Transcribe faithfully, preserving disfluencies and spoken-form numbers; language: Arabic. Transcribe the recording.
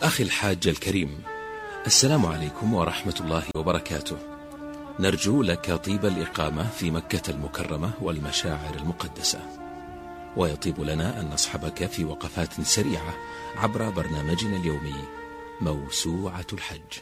أخي الحاج الكريم، السلام عليكم ورحمة الله وبركاته. نرجو لك طيب الإقامة في مكة المكرمة والمشاعر المقدسة، ويطيب لنا أن نصحبك في وقفات سريعة عبر برنامجنا اليومي موسوعة الحج.